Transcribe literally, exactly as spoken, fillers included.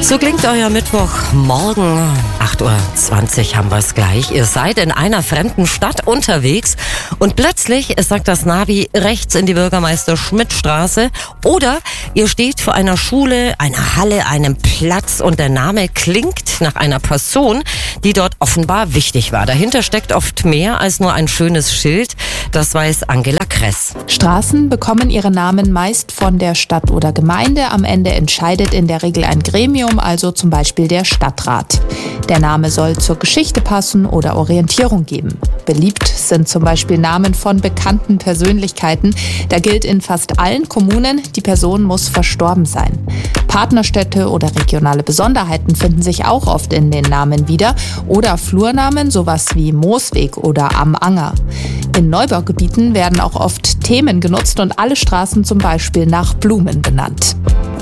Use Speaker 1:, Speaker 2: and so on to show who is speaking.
Speaker 1: So klingt euer Mittwochmorgen. acht Uhr zwanzig haben wir es gleich. Ihr seid in einer fremden Stadt unterwegs und plötzlich sagt das Navi rechts in die Bürgermeister-Schmidt-Straße oder ihr steht vor einer Schule, einer Halle, einem Platz und der Name klingt nach einer Person, die dort offenbar wichtig war. Dahinter steckt oft mehr als nur ein schönes Schild. Das weiß Angela Kress.
Speaker 2: Straßen bekommen ihre Namen meist von der Stadt oder Gemeinde. Am Ende entscheidet in der Regel ein Gremium, also zum Beispiel der Stadtrat. Der Name soll zur Geschichte passen oder Orientierung geben. Beliebt sind zum Beispiel Namen von bekannten Persönlichkeiten. Da gilt in fast allen Kommunen, die Person muss verstorben sein. Partnerstädte oder regionale Besonderheiten finden sich auch oft in den Namen wieder. Oder Flurnamen, sowas wie Moosweg oder Am Anger. In Neubaugebieten werden auch oft Themen genutzt und alle Straßen zum Beispiel nach Blumen benannt.